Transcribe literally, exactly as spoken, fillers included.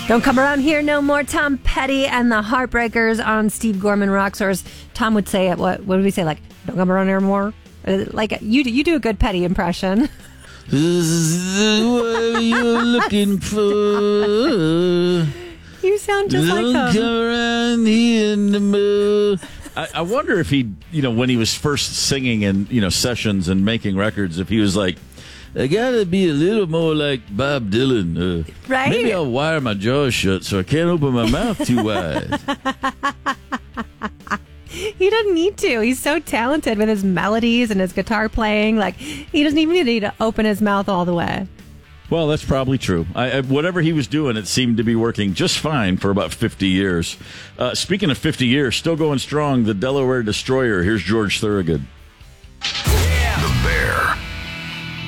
Don't come around here no more. Tom Petty and the Heartbreakers on Steve Gorman Rocks. Or as Tom would say it, what, what would we say? Like, don't come around here more? Like, you, you do a good Petty impression. What are you looking for? You sound just Don't like come him. around here in the mood. I, I wonder if he, you know, when he was first singing in, you know, sessions and making records, if he was like, I gotta be a little more like Bob Dylan. Uh, Right? Maybe I'll wire my jaw shut so I can't open my mouth too wide. He doesn't need to. He's so talented with his melodies and his guitar playing. Like, he doesn't even need to open his mouth all the way. Well, that's probably true. I, I, whatever he was doing, it seemed to be working just fine for about fifty years. Uh, speaking of fifty years, still going strong, the Delaware Destroyer. Here's George Thorogood.